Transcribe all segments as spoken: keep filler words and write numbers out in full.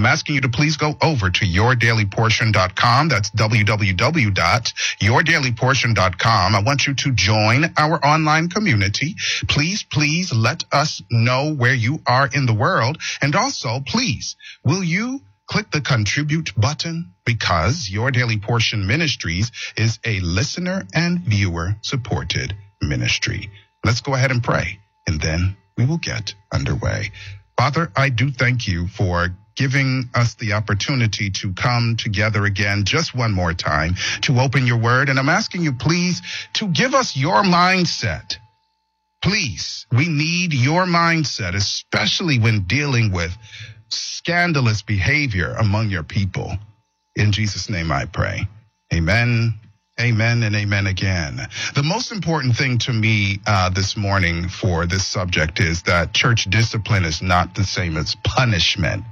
I'm asking you to please go over to your daily portion dot com. That's w w w dot your daily portion dot com. I want you to join our online community. Please, please let us know where you are in the world. And also, please, will you click the contribute button, because Your Daily Portion Ministries is a listener and viewer supported ministry. Let's go ahead and pray, and then we will get underway. Father, I do thank you for giving us the opportunity to come together again just one more time to open your word. And I'm asking you, please, to give us your mindset. Please, we need your mindset, especially when dealing with scandalous behavior among your people. In Jesus' name I pray. Amen. Amen and amen again. The most important thing to me uh, this morning for this subject is that church discipline is not the same as punishment.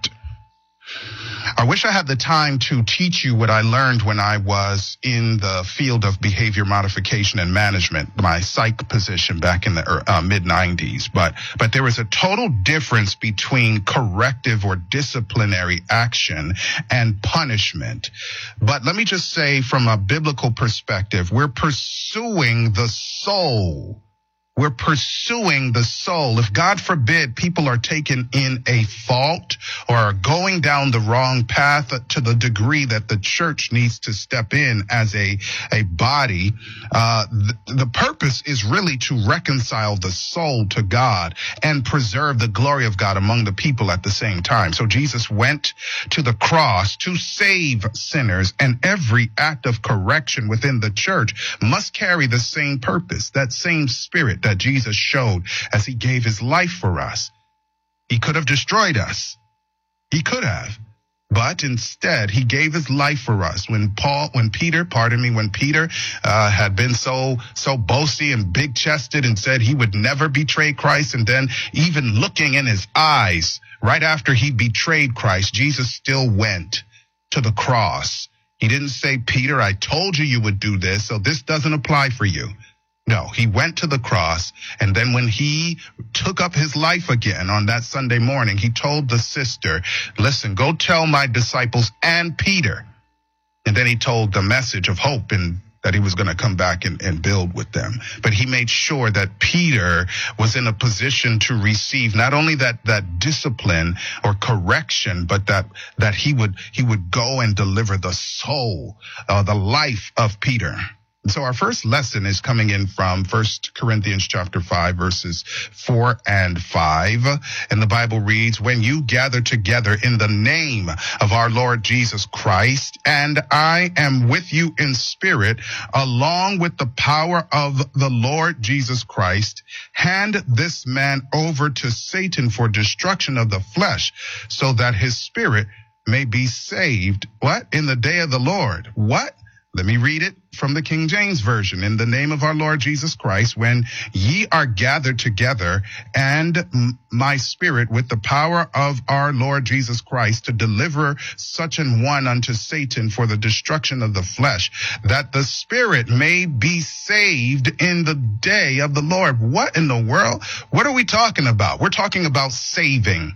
I wish I had the time to teach you what I learned when I was in the field of behavior modification and management, my psych position back in the uh, mid nineties. But, but there was a total difference between corrective or disciplinary action and punishment. But let me just say, from a biblical perspective, we're pursuing the soul. We're pursuing the soul. If, God forbid, people are taken in a fault or are going down the wrong path to the degree that the church needs to step in as a, a body, uh, the, the purpose is really to reconcile the soul to God and preserve the glory of God among the people at the same time. So Jesus went to the cross to save sinners, and every act of correction within the church must carry the same purpose, that same spirit that Jesus showed as he gave his life for us. He could have destroyed us. He could have. But instead, he gave his life for us. When Paul, when Peter, pardon me, when Peter uh, had been so, so boasty and big-chested and said he would never betray Christ, and then even looking in his eyes right after he betrayed Christ, Jesus still went to the cross. He didn't say, Peter, I told you you would do this, so this doesn't apply for you. No, he went to the cross, and then when he took up his life again on that Sunday morning, he told the sister, listen, go tell my disciples and Peter. And then he told the message of hope and that he was going to come back and, and build with them. But he made sure that Peter was in a position to receive not only that, that discipline or correction, but that, that he would, he would go and deliver the soul, uh, the life of Peter. So our first lesson is coming in from First Corinthians chapter five, verses four and five. And the Bible reads, when you gather together in the name of our Lord Jesus Christ, and I am with you in spirit, along with the power of the Lord Jesus Christ, hand this man over to Satan for destruction of the flesh, so that his spirit may be saved. What? In the day of the Lord. What? Let me read it from the King James Version. In the name of our Lord Jesus Christ, when ye are gathered together, and m- my spirit with the power of our Lord Jesus Christ to deliver such an one unto Satan for the destruction of the flesh, that the spirit may be saved in the day of the Lord. What in the world? What are we talking about? We're talking about saving,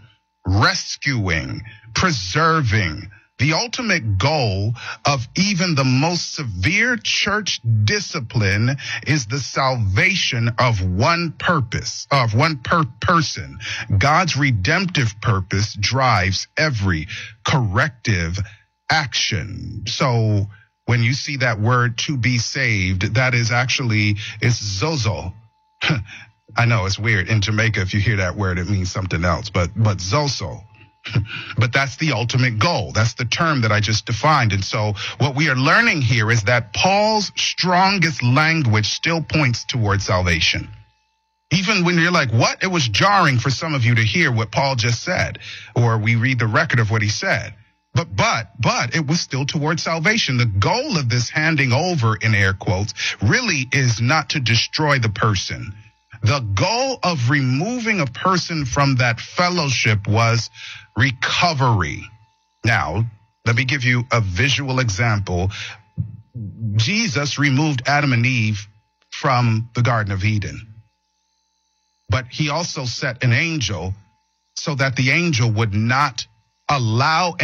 rescuing, preserving. The ultimate goal of even the most severe church discipline is the salvation of one purpose, of one per person. God's redemptive purpose drives every corrective action. So when you see that word to be saved, that is actually, it's zozo. I know it's weird. In Jamaica, if you hear that word, it means something else, but, but zozo. But that's the ultimate goal. That's the term that I just defined. And so what we are learning here is that Paul's strongest language still points towards salvation. Even when you're like, what? It was jarring for some of you to hear what Paul just said, or we read the record of what he said. But, but, but it was still towards salvation. The goal of this handing over, in air quotes, really is not to destroy the person. The goal of removing a person from that fellowship was recovery. Now, let me give you a visual example. Jesus removed Adam and Eve from the Garden of Eden, but he also set an angel so that the angel would not allow